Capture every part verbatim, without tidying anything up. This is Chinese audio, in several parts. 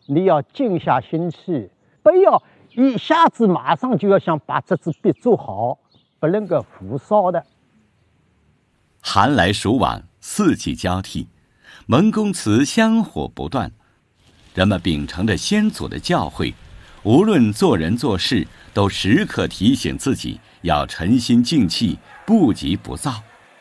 你要静下心去，不要一下子马上就要想把这支笔做好，不能够浮躁的。 寒来暑往，四季交替，蒙公祠香火不断，人们秉承着先祖的教诲，无论做人做事，都时刻提醒自己要沉心静气，不急不躁。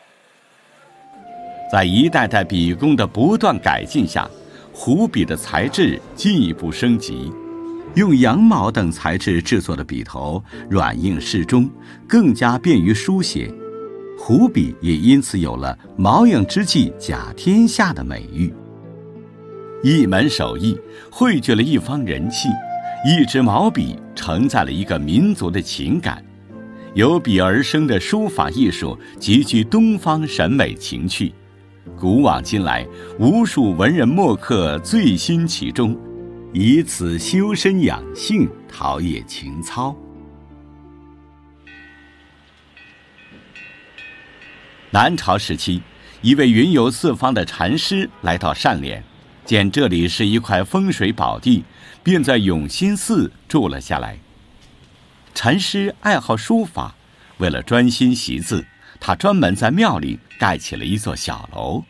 在一代代笔工的不断改进下，湖笔的材质进一步升级，用羊毛等材质制作的笔头软硬适中，更加便于书写。湖笔也因此有了毛仰之际甲天下的美誉。一门手艺汇聚了一方人气，一支毛笔承载了一个民族的情感。由笔而生的书法艺术极具东方审美情趣，古往今来，无数文人墨客醉心其中，以此修身养性，陶冶情操。南朝时期，一位云游四方的禅师来到单连，见这里是一块风水宝地，便在永兴寺住了下来。禅师爱好书法，为了专心习字，他专门在庙里盖起了一座小楼。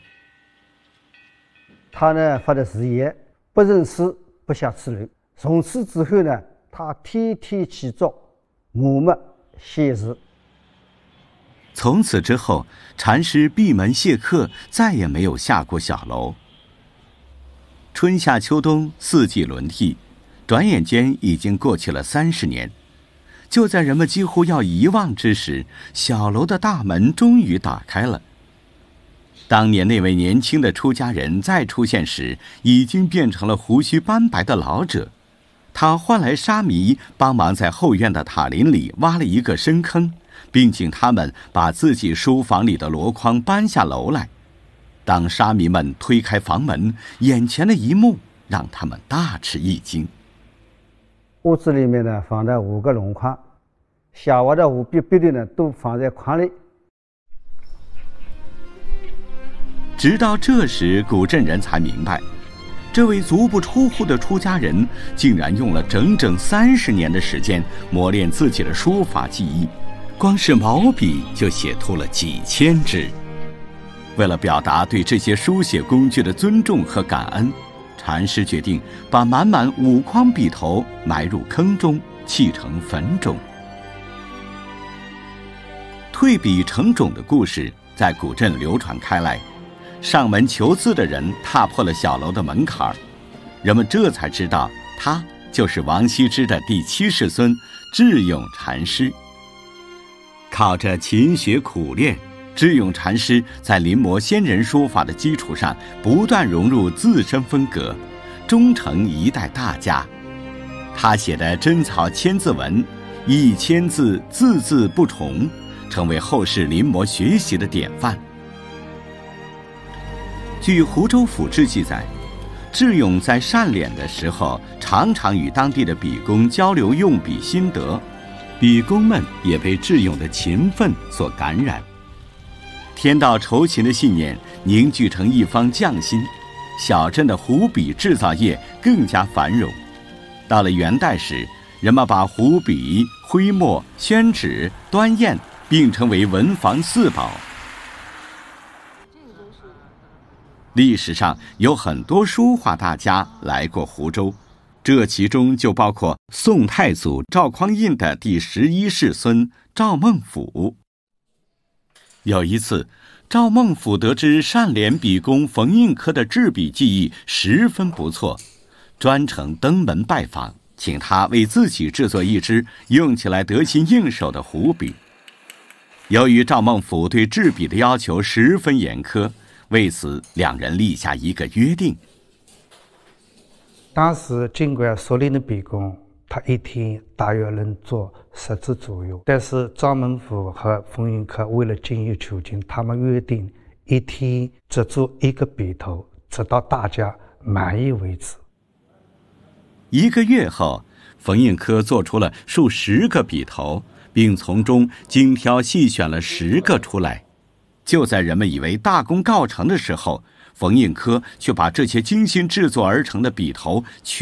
他呢发的誓言，不认诗，不下此楼。从此之后呢，他天天起早，默默写字。 从此之后，禅师闭门谢客，再也没有下过小楼。春夏秋冬四季轮替，转眼间已经过去了三十年。就在人们几乎要遗忘之时，小楼的大门终于打开了。当年那位年轻的出家人再出现时，已经变成了胡须斑白的老者。他唤来沙弥帮忙在后院的塔林里挖了一个深坑，并请他们把自己书房里的箩筐搬下楼来。当沙弥们推开房门，眼前的一幕让他们大吃一惊。 屋子里面呢放了五个箩筐，下挖的五笔笔的呢都放在筐里。 直到这时，古镇人才明白，这位足不出户的出家人竟然用了整整三十年的时间磨练自己的书法技艺，光是毛笔就写出了几千支。为了表达对这些书写工具的尊重和感恩，禅师决定把满满五筐笔头埋入坑中，砌成坟冢。退笔成冢的故事在古镇流传开来，上门求字的人踏破了小楼的门槛，人们这才知道他就是王羲之的第七世孙智勇禅师。靠着勤学苦练，智勇禅师在临摹先人书法的基础上，不断融入自身风格，终成一代大家。他写的真草千字文，一千字字字不重，成为后世临摹学习的典范。据湖州府志记载，智勇在单脸的时候，常常与当地的笔工交流用笔心得，笔工们也被智勇的勤奋所感染，天道酬勤的信念凝聚成一方匠心，小镇的湖笔制造业更加繁荣。到了元代时，人们把湖笔、徽墨、宣纸、端砚并称为文房四宝。历史上有很多书画大家来过湖州，这其中就包括宋太祖赵匡胤的第十一世孙赵孟俯。有一次，赵孟俯得知单脸笔工冯应科的制笔技艺十分不错，专程登门拜访，请他为自己制作一支用起来得心应手的湖笔。由于赵孟俯对制笔的要求十分严苛，为此两人立下一个约定。 当时尽管所领的笔工，他一天大约能做十支左右，但是赵孟俯和冯应科为了精益求精，他们约定一天只做一个笔头，直到大家满意为止。 一个月后，冯应科做出了数十个笔头，并从中精挑细选了十个出来。就在人们以为大功告成的时候，冯应科却把这些精心制作而成的笔头全